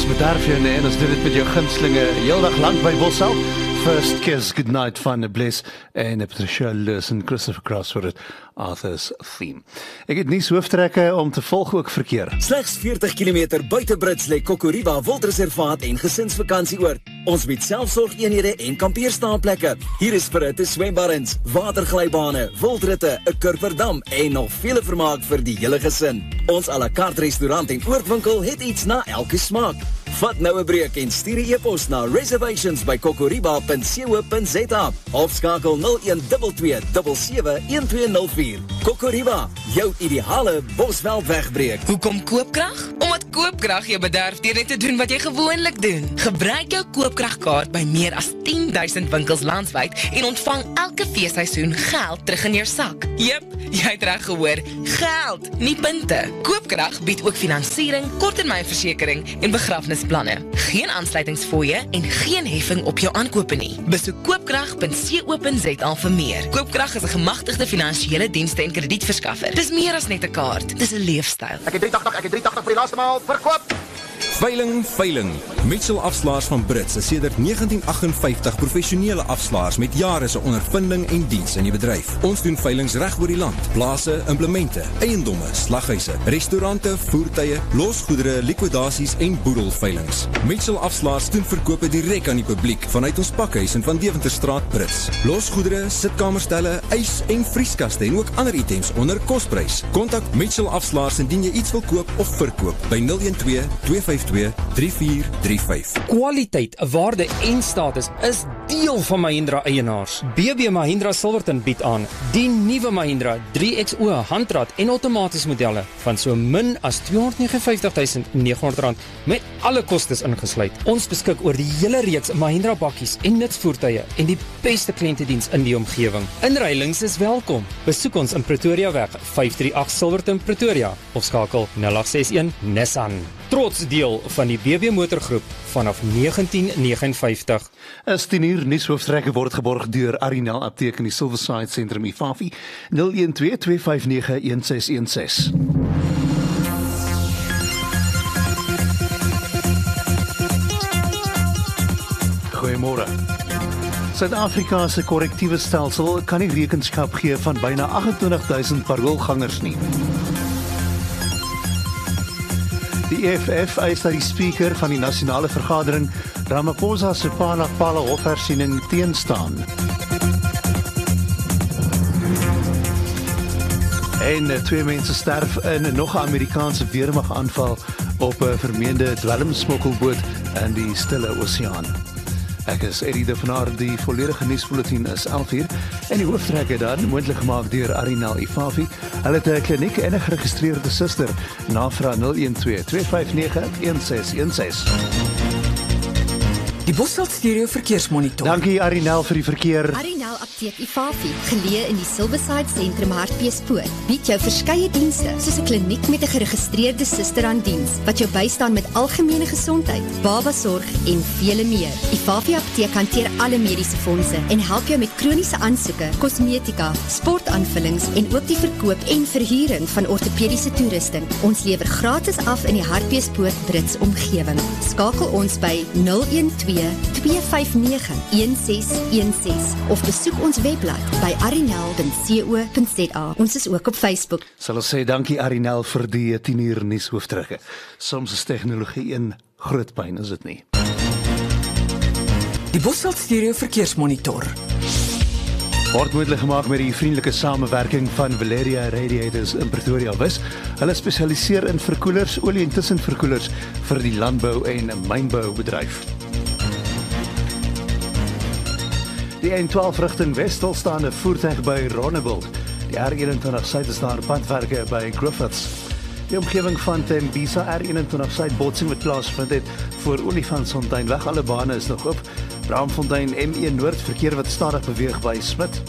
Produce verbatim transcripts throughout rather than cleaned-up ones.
bederf jou nie, en ons doen dit met jou gunstelinge heeldag lang by Bossel. First Kiss Goodnight van Bliss en Patricia Lewis en Christopher Cross vir het Arthur's Theme. Ek het nie hooftrekke om te volg ook verkeer. Slegs veertig kilometer buite Brits lê Kokoriba Wildreservaat en gesinsvakantieoord. Ons bied selfsorgeenhede en kampeerstaanplekke. Hier is verhitte swembaddens, waterglybane, wildritte, 'n kurperdam en nog vele vermaak vir die hele gesin. Ons à la carte restaurant en oordwinkel het iets na elke smaak. Vat nou 'n breek en stuur 'n e-pos na reservations by kokoriba punt co punt za of skakel nul een twee twee sewe sewe een twee nul vier. Kokoriba, jou ideale Bosveld wegbreek. Hoekom koopkrag? Omdat koopkrag jou bederf deur net te doen wat jy gewoonlik doen. Gebruik jou koopkragkaart by meer as tien duisend winkels landwyd en ontvang elke feesseisoen geld terug in jou sak. Jep, jy het reg gehoor, geld, nie punte. Koopkrag bied ook finansiering, korttermynversekering en begrafnisplanne. Geen aansluitingsfooie en geen heffing op jou aankope nie. Besoek koopkrag punt co punt za vir meer. Koopkrag is 'n gemagtigde finansiële dienste en kredietverskaffer. Dis meer as net 'n kaart, dis 'n leefstyl. Ek het drie agt agt, ek het drie agt agt vir die laaste maal verkoop. Veiling, veiling. Mitchell Afslaers van Brits is sedert negentien agt vyftig professionele afslaers met jare se ondervinding en diens in die bedryf. Ons doen veilings reg oor die land. Plase, implemente, eiendomme, slaghuise, restaurante, voertuie, losgoedere, likwidasies en boedelveilings. Mitchell Afslaers doen verkope direk aan die publiek vanuit ons pakhuis in Van Deventerstraat Brits. Losgoedere, sitkamerstelle, ys en vrieskaste en ook ander items onder kosprys. Kontak Mitchell Afslaers indien jy iets wil koop of verkoop by nul een twee twee vyf twee drie vier drie vyf. Kwaliteit, waarde en status is deel van Mahindra eienaars. B B Mahindra Silverton bied aan die nuwe Mahindra drie X O handrat en outomaties modelle van so min as tweehonderd negenenvyftig tuisend nege honderd rand met alle kostes ingesluit. Ons beskik oor die hele reeks Mahindra bakkies en nutsvoertuie en die beste kliëntediens in die omgewing. Inruilings is welkom. Besoek ons in Pretoria weg vyf drie agt Silverton Pretoria of skakel nul agt ses een Nissan. Trots deel van die B B Motorgroep vanaf negentien negenenvyftig. Is tien uur nuushoofstrekke word geborg deur Arinel Apteek in die Silverside Sentrum I F A F I nul een twee twee vyf nege een ses een ses. Goeiemôre. Suid-Afrika se korrektiewe stelsel kan nie rekenskap gee van byna agt en twintig duisend paroolgangers nie. Die E F F eis dat die speaker van die nasionale vergadering, Ramaphosa se Phala hofhersiening teenstaan. En twee mense sterf in nog 'n Amerikaanse weermagaanval op 'n vermeende dwelmsmokkelboot in die Stille Oseaan. Ek is Eddie de Van Aar, die volledige nuusbulletin is elf uur en die hooftrekke dan moontlik gemaak deur Arinel I F A F I. Hulle het 'n kliniek en 'n geregistreerde suster. Navraag nul een twee twee vyf nege een ses een ses. Die Bossel Stereo Verkeersmonitor. Dankie Arinel vir die verkeer. Arinel Apteek I F A F I, geleë in die Silverside Sentrum Hartbeespoort, bied jou verskeie dienste, soos 'n kliniek met 'n geregistreerde suster aan diens, wat jou bystaan met algemene gesondheid, babasorg en vele meer. I F A F I Apteek hanteer alle mediese fondse en help jou met kroniese aansoeke, kosmetika, sportaanvullings en ook die verkoop en verhuuring van ortopediese toerusting. Ons lewer gratis af in die Hartbeespoort Brits omgewing. Skakel ons by nul een twee twee vyf nege een ses een ses of besoek ons webblad by arinel punt co punt za. Ons is ook op Facebook. Sal ons sê dankie Arinel vir die tien uur nuushooftrekke. Soms is tegnologie een groot pyn, is dit nie? Die Bossel Stereo Verkeersmonitor. Word moontlik gemaak met die vriendelike samewerking van Valeria Radiators in Pretoria Wes. Hulle spesialiseer in verkoelers, olie en tussenverkoelers vir die landbou en mynboubedryf. Die N twaalf rigting Westel staande voertuig by Rondebult. Die R eenentwintig Suid is daar padwerke by Griffiths. Die omgewing van Tembisa R eenentwintig Suid botsing met plaasvind het voor Olifantsfontein weg. Alle bane is nog op. Braamfontein M een Noord verkeer wat stadig beweeg by Smit.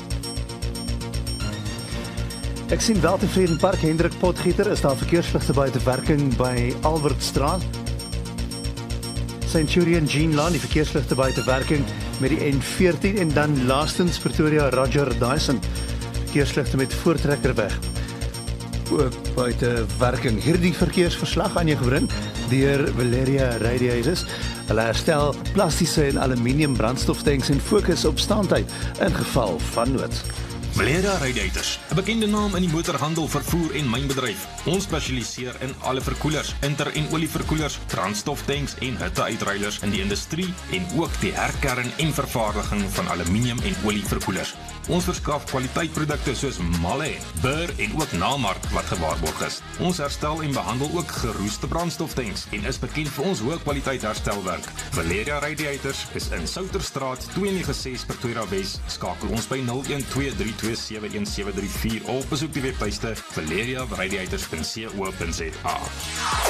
Ek sien Weltevreden Park Hendrik Potgieter is daar verkeersligte buite werking by Albertstraat. Centurion Jean Laan die verkeersligte buite werking met die N veertien en dan laastens Pretoria Roger Dyson verkeersligte met voortrekkerweg. ook buite werking. Hierdie verkeersverslag aan jou gebring deur Valeria Radiators. Hulle herstel plastiese en aluminium brandstoftanks en fokus op standheid in geval van nood. Valeria Radiators, 'n bekende naam in die motorhandel, vervoer en mynbedryf. Ons spesialiseer in alle verkoelers, inter- en olieverkoelers, brandstoftanks en hitteuitruilers in die industrie en ook die herkern en vervaardiging van aluminium en olieverkoelers. Ons verskaf kwaliteitprodukte soos Malle, Burr en ook Namark wat gewaarborg is. Ons herstel en behandel ook geroeste brandstoftanks en is bekend vir ons hoë kwaliteit herstelwerk. Valeria Radiators is in Souterstraat twee nege ses Pretoria Wes. Skakel ons by nul een twee drie twee sewe een sewe drie vier of besoek die webtuiste valeria radiators punt co punt za.